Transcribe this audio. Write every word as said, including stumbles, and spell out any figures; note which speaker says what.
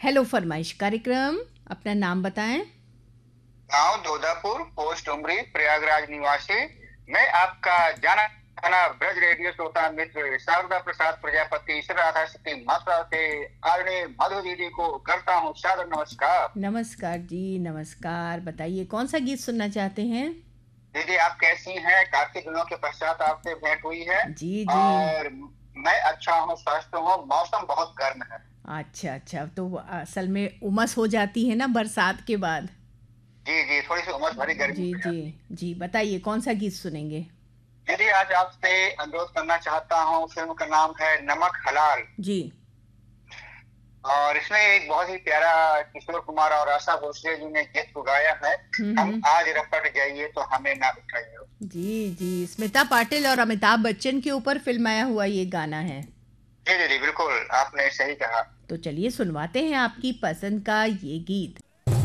Speaker 1: Hello फरमाइश कार्यक्रम, अपना नाम बताएं।
Speaker 2: गांव दोदापुर, पोस्ट उमरी, प्रयागराज निवासी। मैं आपका जाना जाना ब्रज रेडियो श्रोता मित्र शारदा प्रसाद प्रजापति ईश्वर राधा शक्ति मात्रा से आदरणीय माधव दीदी को करता हूँ सादर नमस्कार।
Speaker 1: नमस्कार जी, नमस्कार। बताइए कौन सा गीत सुनना चाहते हैं।
Speaker 2: दीदी आप कैसी हैं? काफी दिनों के पश्चात आपसे भेंट हुई है।
Speaker 1: जी जी।
Speaker 2: और मैं अच्छा हूँ, स्वस्थ हूँ। मौसम बहुत गर्म है।
Speaker 1: अच्छा अच्छा, तो असल में उमस हो जाती है ना बरसात के बाद।
Speaker 2: जी जी, थोड़ी सी उमस भरी गर्मी
Speaker 1: जी
Speaker 2: हो
Speaker 1: जी।
Speaker 2: जाती है।
Speaker 1: जी बताइए कौन सा गीत सुनेंगे।
Speaker 2: दीदी आज आपसे अनुरोध करना चाहता हूँ। फिल्म का नाम है नमक हलाल।
Speaker 1: जी।
Speaker 2: और इसमें एक बहुत ही प्यारा किशोर कुमार और आशा भोसले जी ने गीत को गाया है।
Speaker 1: हम्म
Speaker 2: हम
Speaker 1: हम्म।
Speaker 2: आज रपट जाइए तो हमें ना उठाइए।
Speaker 1: जी जी, स्मिता पाटिल और अमिताभ बच्चन के ऊपर फिल्माया हुआ ये गाना है।
Speaker 2: जी दीदी, बिल्कुल आपने सही कहा।
Speaker 1: तो चलिए सुनवाते हैं आपकी पसंद का ये गीत।